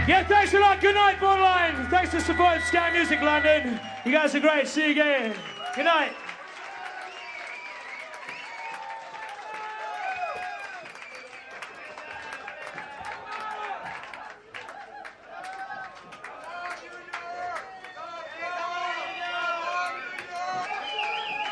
Yeah, thanks a lot. Good night, Borderline. Thanks for supporting Sky Music London. You guys are great. See you again. Good night.